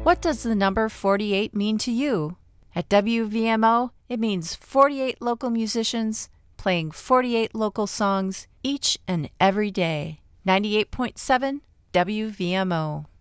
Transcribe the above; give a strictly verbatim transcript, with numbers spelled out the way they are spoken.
What does the number forty-eight mean to you? At W V M O, it means forty-eight local musicians playing forty-eight local songs each and every day. ninety-eight point seven W V M O.